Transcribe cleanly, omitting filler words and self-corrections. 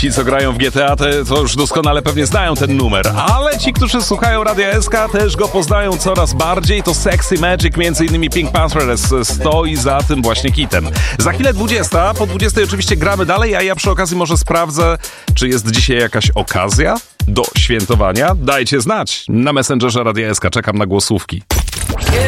Ci, co grają w GTA, to już doskonale pewnie znają ten numer, ale ci, którzy słuchają Radia SK, też go poznają coraz bardziej. To Sexy Magic, między innymi Pink Panthers stoi za tym właśnie hitem. Za chwilę 20, po 20 oczywiście gramy dalej, a ja przy okazji może sprawdzę, czy jest dzisiaj jakaś okazja do świętowania. Dajcie znać na Messengerze Radia SK, czekam na głosówki.